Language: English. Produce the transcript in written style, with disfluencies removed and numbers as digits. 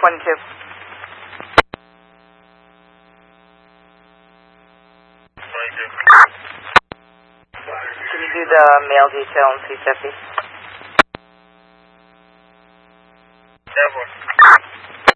22. Can you do the mail detail in C50? Airborne.